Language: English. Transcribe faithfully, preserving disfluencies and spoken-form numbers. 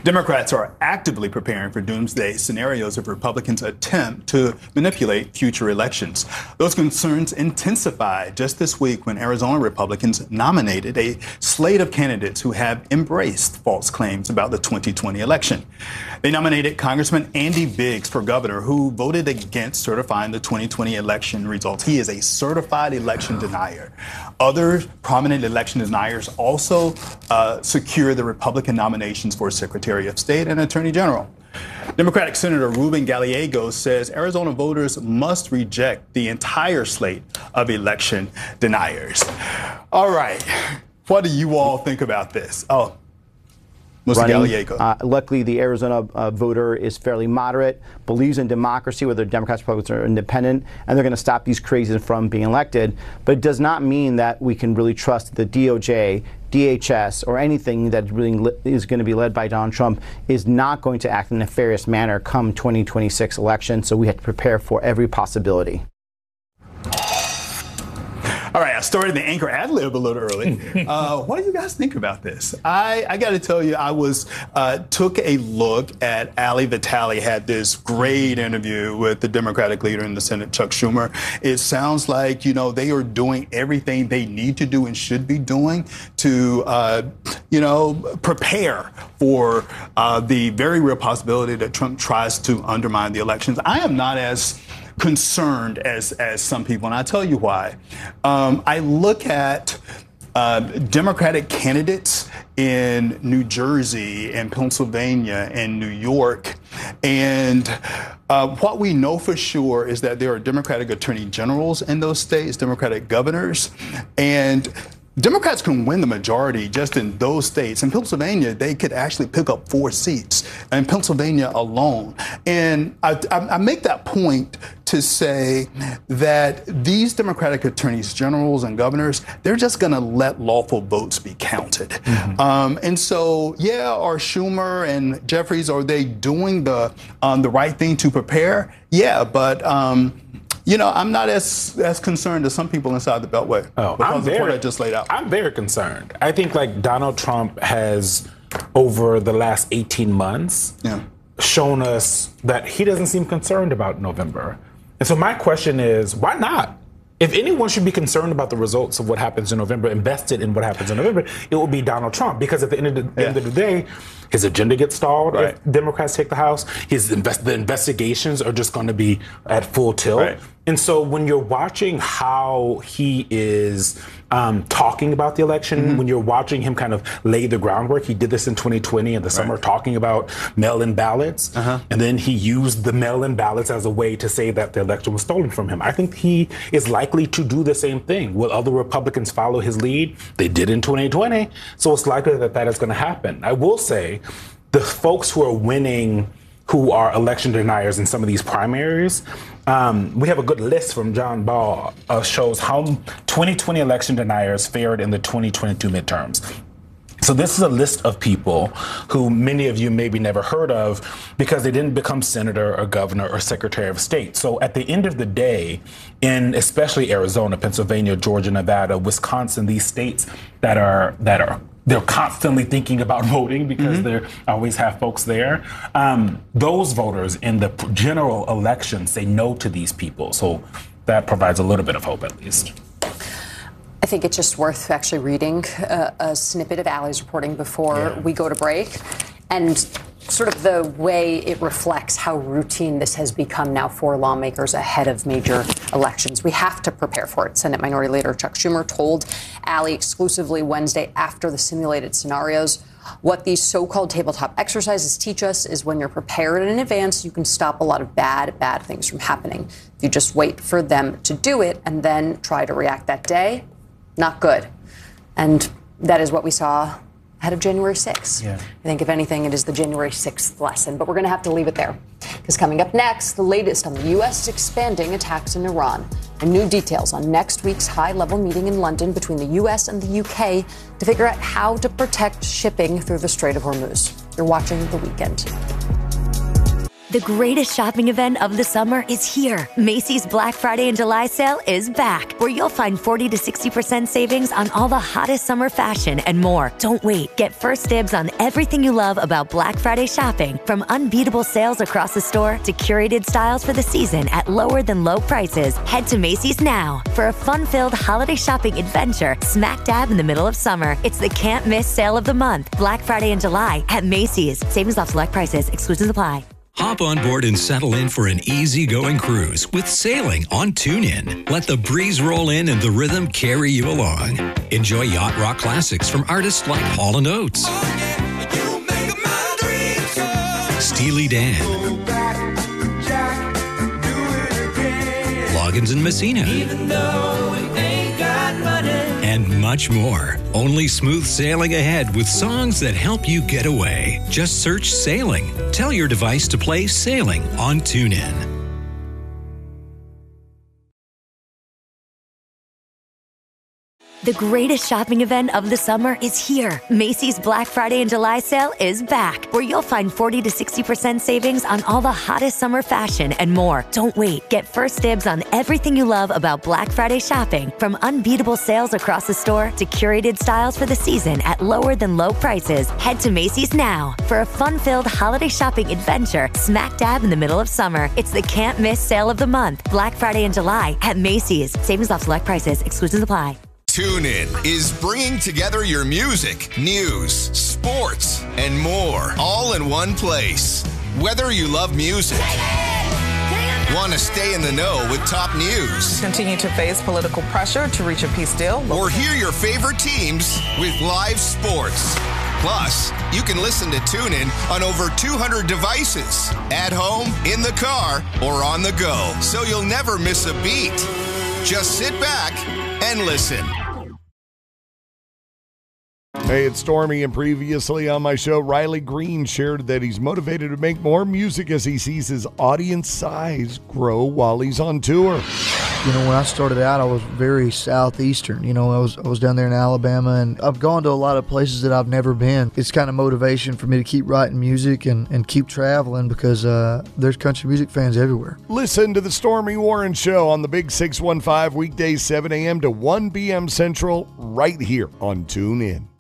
Democrats are actively preparing for doomsday scenarios if Republicans attempt to manipulate future elections. Those concerns intensified just this week when Arizona Republicans nominated a slate of candidates who have embraced false claims about the twenty twenty election. They nominated Congressman Andy Biggs for governor, who voted against certifying the twenty twenty election results. He is a certified election denier. Other prominent election deniers also uh, secure the Republican nominations for Secretary of State and Attorney General. Democratic Senator Ruben Gallegos says Arizona voters must reject the entire slate of election deniers. All right. What do you all think about this? Oh, Mister Gallegos. Uh, luckily, the Arizona uh, voter is fairly moderate, believes in democracy, whether Democrats, Republicans, are independent, and they're going to stop these crazies from being elected. But it does not mean that we can really trust the D O J, D H S, or anything that really is going to be led by Donald Trump is not going to act in a nefarious manner come twenty twenty-six election. So we have to prepare for every possibility. All right, I started the anchor ad lib a little early. Uh, what do you guys think about this? I, I got to tell you, I was uh, took a look at Ali Vitale, had this great interview with the Democratic leader in the Senate, Chuck Schumer. It sounds like, you know, they are doing everything they need to do and should be doing to, uh, you know, prepare for uh, the very real possibility that Trump tries to undermine the elections. I am not as concerned as as some people, and I'll tell you why. Um, I look at uh, Democratic candidates in New Jersey and Pennsylvania and New York, and uh, what we know for sure is that there are Democratic attorney generals in those states, Democratic governors, and Democrats can win the majority just in those states. In Pennsylvania, they could actually pick up four seats in Pennsylvania alone. And I, I, I make that point to say that these Democratic attorneys generals and governors, they're just going to let lawful votes be counted. Mm-hmm. Um, and so, yeah, are Schumer and Jeffries, are they doing the um, the right thing to prepare? Yeah, but Um, You know, I'm not as as concerned as some people inside the Beltway oh, because I'm very, of what I just laid out. I'm very concerned. I think, like, Donald Trump has, over the last eighteen months, yeah. shown us that he doesn't seem concerned about November. And so my question is, why not? If anyone should be concerned about the results of what happens in November, invested in what happens in November, it will be Donald Trump. Because at the end of the, yeah. end of the day, his agenda gets stalled right. if Democrats take the House. His invest, the investigations are just going to be at full tilt. Right. And so when you're watching how he is um, talking about the election, mm-hmm. when you're watching him kind of lay the groundwork, he did this in twenty twenty in the summer, right. talking about mail-in ballots. Uh-huh. And then he used the mail-in ballots as a way to say that the election was stolen from him. I think he is likely to do the same thing. Will other Republicans follow his lead? They did in twenty twenty. So it's likely that that is going to happen. I will say the folks who are winning, who are election deniers in some of these primaries, um, we have a good list from John Ball, uh, shows how twenty twenty election deniers fared in the twenty twenty-two midterms. So this is a list of people who many of you maybe never heard of because they didn't become senator or governor or secretary of state. So at the end of the day, in especially Arizona, Pennsylvania, Georgia, Nevada, Wisconsin, these states that are that are they're constantly thinking about voting because mm-hmm. they always have folks there. Um, those voters in the general election say no to these people. So that provides a little bit of hope, at least. I think it's just worth actually reading a, a snippet of Ali's reporting before yeah. we go to break, and sort of the way it reflects how routine this has become now for lawmakers ahead of major elections. We have to prepare for it. Senate Minority Leader Chuck Schumer told Ali exclusively Wednesday after the simulated scenarios, what these so-called tabletop exercises teach us is when you're prepared in advance, you can stop a lot of bad, bad things from happening. If you just wait for them to do it and then try to react that day, not good. And that is what we saw ahead of January sixth. Yeah. I think, if anything, it is the January sixth lesson. But we're going to have to leave it there. Because coming up next, the latest on the U S expanding attacks in Iran. And new details on next week's high-level meeting in London between the U S and the U K to figure out how to protect shipping through the Strait of Hormuz. You're watching The Weekend. The greatest shopping event of the summer is here. Macy's Black Friday and July sale is back, where you'll find forty to sixty percent savings on all the hottest summer fashion and more. Don't wait. Get first dibs on everything you love about Black Friday shopping, from unbeatable sales across the store to curated styles for the season at lower than low prices. Head to Macy's now for a fun-filled holiday shopping adventure smack dab in the middle of summer. It's the can't miss sale of the month, Black Friday and July at Macy's. Savings off select prices. Exclusions apply. Hop on board and settle in for an easy-going cruise with sailing on TuneIn. Let the breeze roll in and the rhythm carry you along. Enjoy yacht rock classics from artists like Hall and Oates, Steely Dan, Loggins and Messina, and much more. Only smooth sailing ahead with songs that help you get away. Just search Sailing. Tell your device to play Sailing on TuneIn. The greatest shopping event of the summer is here. Macy's Black Friday and July sale is back, where you'll find forty to sixty percent savings on all the hottest summer fashion and more. Don't wait. Get first dibs on everything you love about Black Friday shopping, from unbeatable sales across the store to curated styles for the season at lower than low prices. Head to Macy's now for a fun-filled holiday shopping adventure smack dab in the middle of summer. It's the can't miss sale of the month, Black Friday and July at Macy's. Savings off select prices. Exclusions apply. TuneIn is bringing together your music, news, sports, and more, all in one place. Whether you love music, want to stay in the know with top news, continue to face political pressure to reach a peace deal, or hear your favorite teams with live sports. Plus, you can listen to TuneIn on over two hundred devices, at home, in the car, or on the go, so you'll never miss a beat. Just sit back and listen. Hey, it's Stormy, and previously on my show, Riley Green shared that he's motivated to make more music as he sees his audience size grow while he's on tour. You know, when I started out, I was very southeastern. You know, I was I was down there in Alabama, and I've gone to a lot of places that I've never been. It's kind of motivation for me to keep writing music and, and keep traveling, because uh, there's country music fans everywhere. Listen to the Stormy Warren Show on the Big six one five, weekdays seven a.m. to one p.m. Central, right here on TuneIn.